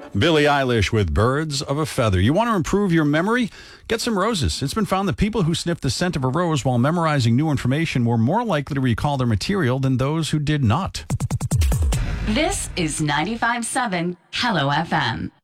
Billie Eilish with Birds of a Feather. You want to improve your memory? Get some roses. It's been found that people who sniffed the scent of a rose while memorizing new information were more likely to recall their material than those who did not. This is 95.7 Hello FM.